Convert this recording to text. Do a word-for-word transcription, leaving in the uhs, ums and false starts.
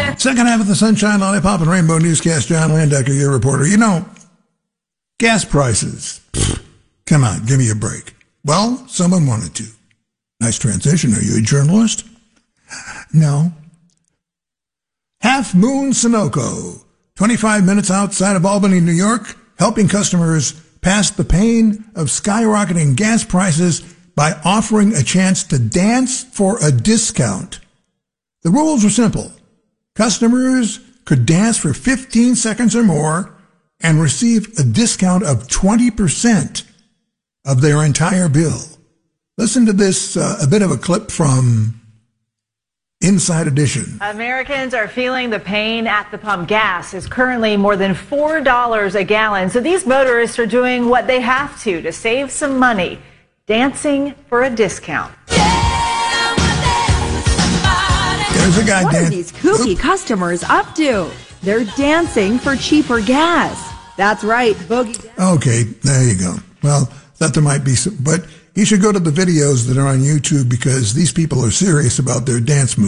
Second half of the Sunshine Lollipop and Rainbow Newscast, John Landecker, your reporter. You know, gas prices. Pfft, come on, give me a break. Well, someone wanted to. Nice transition. Are you a journalist? No. Half Moon Sunoco, twenty-five minutes outside of Albany, New York, helping customers pass the pain of skyrocketing gas prices by offering a chance to dance for a discount. The rules were simple. Customers could dance for fifteen seconds or more and receive a discount of twenty percent of their entire bill. Listen to this, uh, a bit of a clip from Inside Edition. Americans are feeling the pain at the pump. Gas is currently more than four dollars a gallon. So these motorists are doing what they have to to save some money, dancing for a discount. There's a guy What dan- are these kooky customers up to? They're dancing for cheaper gas. That's right, Boogie. Okay, there you go. Well, thought there might be some, but you should go to the videos that are on YouTube because these people are serious about their dance moves.